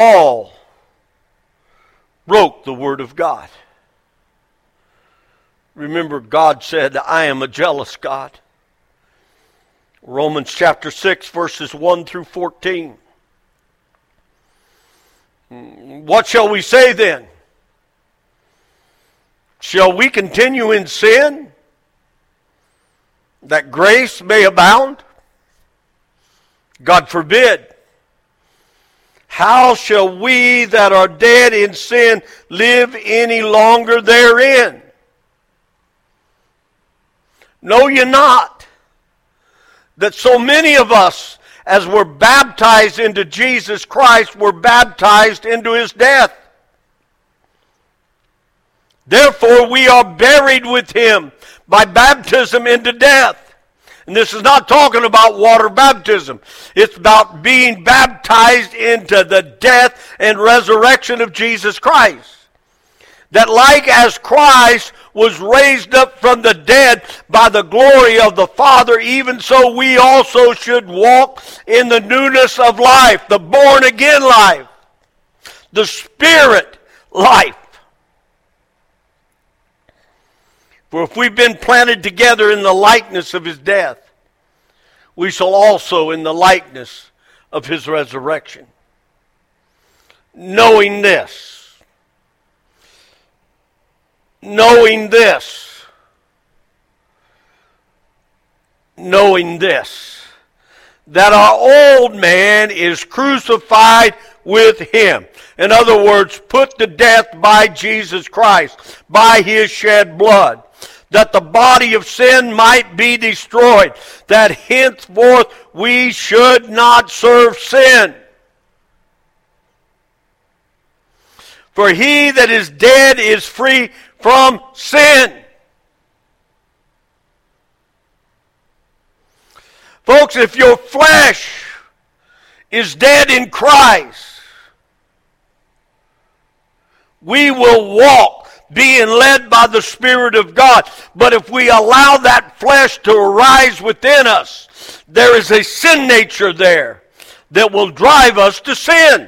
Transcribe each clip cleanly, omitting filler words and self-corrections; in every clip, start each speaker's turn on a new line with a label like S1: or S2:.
S1: Paul wrote the Word of God. Remember, God said, I am a jealous God. Romans chapter 6, verses 1 through 14. What shall we say then? Shall we continue in sin, that grace may abound? God forbid. How shall we that are dead in sin live any longer therein? Know ye not that so many of us, as were baptized into Jesus Christ, were baptized into His death? Therefore we are buried with Him by baptism into death. And this is not talking about water baptism. It's about being baptized into the death and resurrection of Jesus Christ. That like as Christ was raised up from the dead by the glory of the Father, even so we also should walk in the newness of life, the born again life, the Spirit life. For if we've been planted together in the likeness of His death, we shall also in the likeness of His resurrection. Knowing this, that our old man is crucified with Him. In other words, put to death by Jesus Christ, by His shed blood, that the body of sin might be destroyed, that henceforth we should not serve sin. For he that is dead is free from sin. Folks, if your flesh is dead in Christ, we will walk being led by the Spirit of God. But if we allow that flesh to arise within us, there is a sin nature there that will drive us to sin.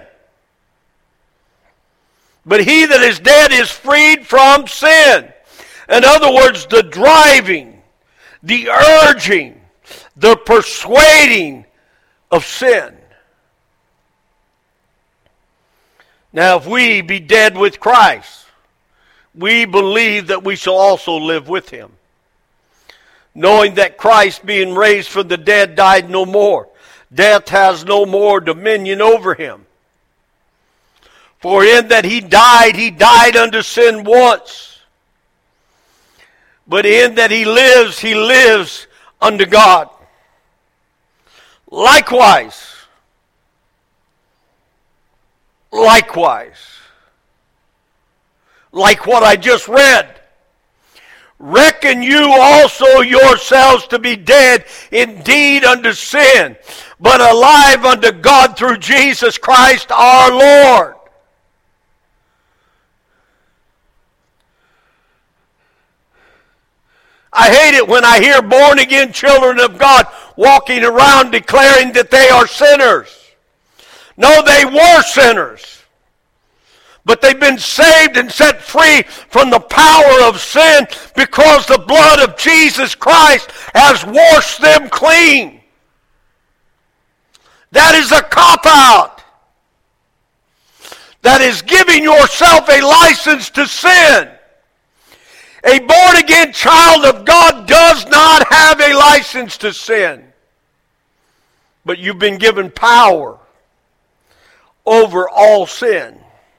S1: But he that is dead is freed from sin. In other words, the driving, the urging, the persuading of sin. Now, if we be dead with Christ, we believe that we shall also live with Him, knowing that Christ, being raised from the dead, died no more. Death has no more dominion over Him. For in that He died unto sin once. But in that He lives unto God. Likewise, like what I just read, reckon you also yourselves to be dead indeed unto sin, but alive unto God through Jesus Christ our Lord. I hate it when I hear born again children of God walking around declaring that they are sinners. No, they were sinners. But they've been saved and set free from the power of sin because the blood of Jesus Christ has washed them clean. That is a cop-out. That is giving yourself a license to sin. A born-again child of God does not have a license to sin. But you've been given power over all sin.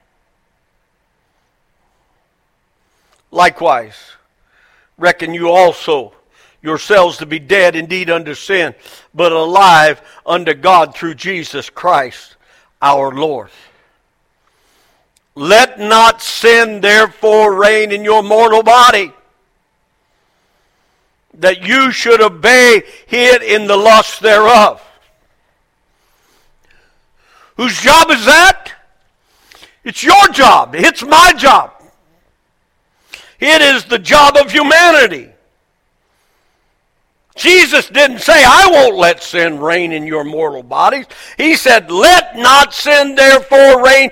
S1: Likewise, reckon you also yourselves to be dead indeed unto sin, but alive unto God through Jesus Christ our Lord. Let not sin therefore reign in your mortal body, that you should obey it in the lust thereof. Whose job is that? It's your job. It's my job. It is the job of humanity. Jesus didn't say, I won't let sin reign in your mortal bodies. He said, let not sin therefore reign